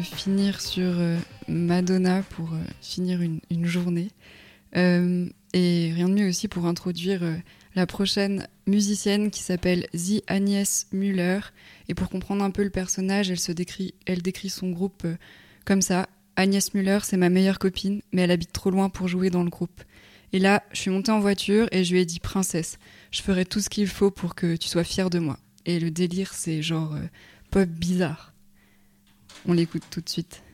Finir sur Madonna pour finir une journée. Et rien de mieux aussi pour introduire la prochaine musicienne qui s'appelle The Agnès Müller. Et pour comprendre un peu le personnage, elle décrit son groupe comme ça. Agnès Müller, c'est ma meilleure copine, mais elle habite trop loin pour jouer dans le groupe. Et là, je suis montée en voiture et je lui ai dit « Princesse, je ferai tout ce qu'il faut pour que tu sois fière de moi. » Et le délire, c'est genre pop bizarre. On l'écoute tout de suite.